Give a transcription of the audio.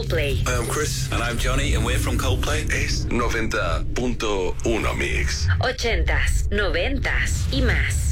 Coldplay. I'm Chris. And I'm Johnny, and we're from Coldplay. Es 90.1 Mix. 80s, 90s y más.